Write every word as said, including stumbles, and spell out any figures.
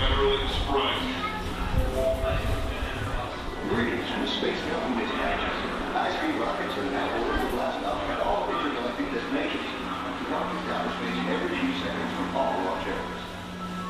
Everling Sprite. Greetings from Space Government Gadget. High-speed rockets are now